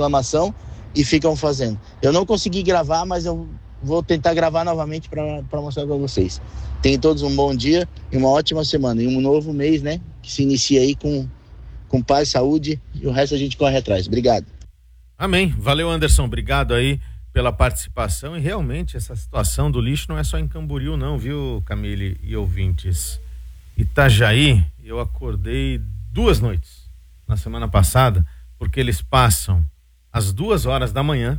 reclamação e ficam fazendo. Eu não consegui gravar, mas eu vou tentar gravar novamente para mostrar para vocês. Tenham todos um bom dia e uma ótima semana. E um novo mês, né? Que se inicia aí com paz, saúde e o resto a gente corre atrás. Obrigado. Amém. Valeu, Anderson. Obrigado aí pela participação. E realmente essa situação do lixo não é só em Camboriú não, viu, Camille e ouvintes? Itajaí, eu acordei 2 noites na semana passada, porque eles passam às 2 horas da manhã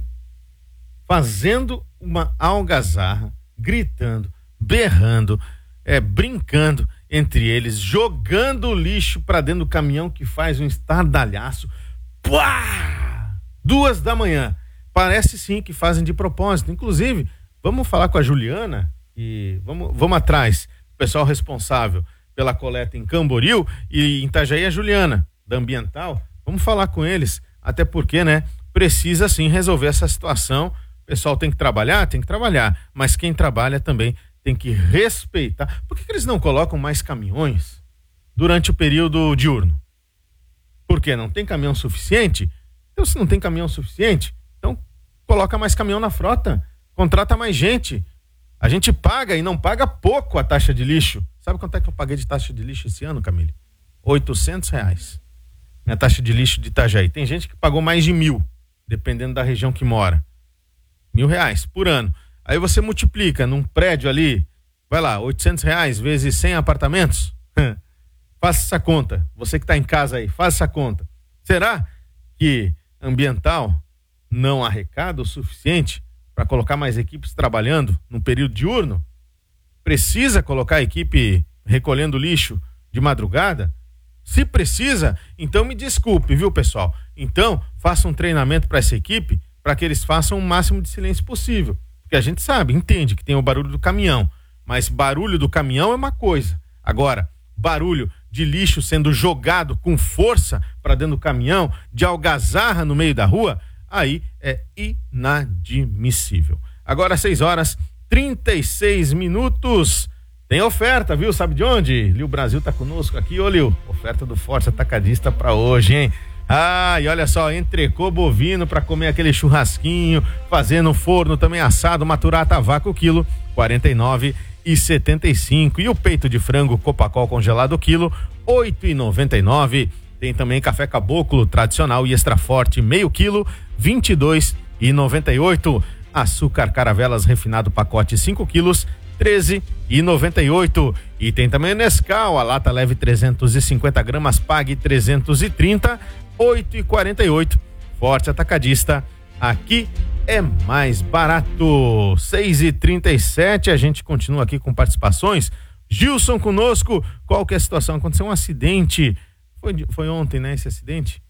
fazendo uma algazarra, gritando, berrando, brincando entre eles, jogando lixo para dentro do caminhão que faz um estardalhaço. Pá! 2 da manhã. Parece sim que fazem de propósito. Inclusive, vamos falar com a Juliana e vamos atrás. O pessoal responsável pela coleta em Camboriú e em Itajaí, a Juliana, da Ambiental. Vamos falar com eles, até porque, né, precisa sim resolver essa situação. O pessoal tem que trabalhar, mas quem trabalha também tem que respeitar. Por que eles não colocam mais caminhões durante o período diurno? Por quê? Não tem caminhão suficiente? Então, se não tem caminhão suficiente, então coloca mais caminhão na frota, contrata mais gente. A gente paga e não paga pouco a taxa de lixo. Sabe quanto é que eu paguei de taxa de lixo esse ano, Camille? R$800. Minha taxa de lixo de Itajaí. Tem gente que pagou mais de 1.000, dependendo da região que mora. R$1.000 por ano. Aí você multiplica num prédio ali, vai lá, R$800 vezes 100 apartamentos. Faça essa conta. Você que está em casa aí, faça essa conta. Será que Ambiental não arrecada o suficiente para colocar mais equipes trabalhando no período diurno? Precisa colocar a equipe recolhendo lixo de madrugada? Se precisa, então me desculpe, viu, pessoal? Então, faça um treinamento para essa equipe para que eles façam o máximo de silêncio possível. Porque a gente sabe, entende que tem o barulho do caminhão, mas barulho do caminhão é uma coisa. Agora, barulho de lixo sendo jogado com força para dentro do caminhão, de algazarra no meio da rua, aí é inadmissível. Agora 6h36. Tem oferta, viu? Sabe de onde? Lio Brasil tá conosco aqui. Ô, Lio, oferta do Forte Atacadista para hoje, hein? E olha só, entrecô bovino para comer aquele churrasquinho, fazer no forno também assado, maturata a vácuo, o quilo, R$49,75. E o peito de frango Copacol congelado, o quilo, R$8,99. Tem também café caboclo tradicional e extra forte, meio quilo, R$22,98. Açúcar Caravelas refinado pacote 5 quilos, R$13,98. E tem também Nescau, a lata leve 350 gramas, pague 330, R$8,48. Forte Atacadista, aqui é mais barato. 6h37, a gente continua aqui com participações. Gilson conosco, qual que é a situação? Aconteceu um acidente, foi ontem, né, esse acidente?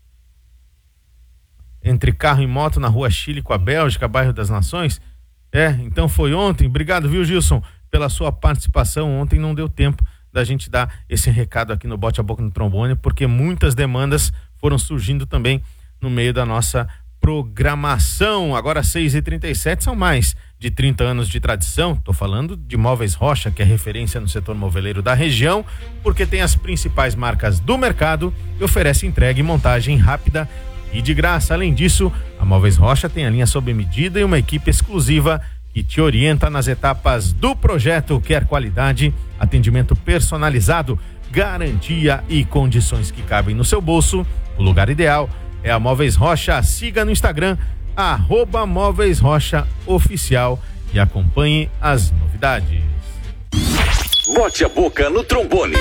Entre carro e moto na rua Chile com a Bélgica, bairro das Nações. Então foi ontem. Obrigado, viu, Gilson, pela sua participação. Ontem não deu tempo da gente dar esse recado aqui no Bote a Boca no Trombone, porque muitas demandas foram surgindo também no meio da nossa programação. Agora 6h37, são mais de 30 anos de tradição. Tô falando de Móveis Rocha, que é referência no setor moveleiro da região, porque tem as principais marcas do mercado e oferece entrega e montagem rápida e de graça. Além disso, a Móveis Rocha tem a linha sob medida e uma equipe exclusiva que te orienta nas etapas do projeto. Quer qualidade, atendimento personalizado, garantia e condições que cabem no seu bolso? O lugar ideal é a Móveis Rocha. Siga no Instagram, @Móveis Rocha Oficial, e acompanhe as novidades. Bote a Boca no Trombone.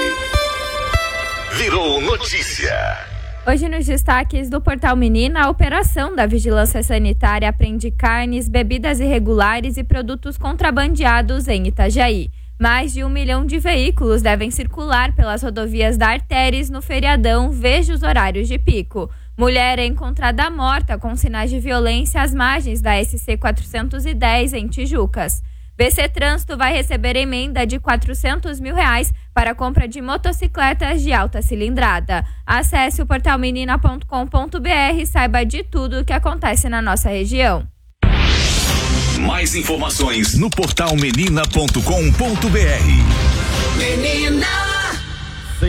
Virou notícia. Hoje nos destaques do Portal Menina, a operação da Vigilância Sanitária apreende carnes, bebidas irregulares e produtos contrabandeados em Itajaí. Mais de 1 milhão de veículos devem circular pelas rodovias da Artéries no feriadão, veja os horários de pico. Mulher é encontrada morta com sinais de violência às margens da SC 410 em Tijucas. BC Trânsito vai receber emenda de R$400 mil para a compra de motocicletas de alta cilindrada. Acesse o portalmenina.com.br e saiba de tudo o que acontece na nossa região. Mais informações no portalmenina.com.br. Menina!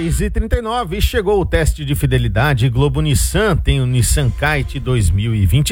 6h39, chegou o teste de fidelidade Globo Nissan. Tem o Nissan Kite 2020